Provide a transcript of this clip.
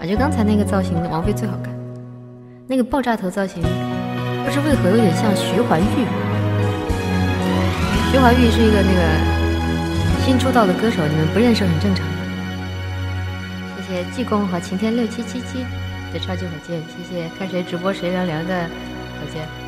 我觉得刚才那个造型王菲最好看，那个爆炸头造型，不知为何有点像徐怀钰。徐怀钰是一个那个新出道的歌手，你们不认识很正常。谢谢济公和晴天6777的超级火箭，谢谢看谁直播谁聊聊的火箭。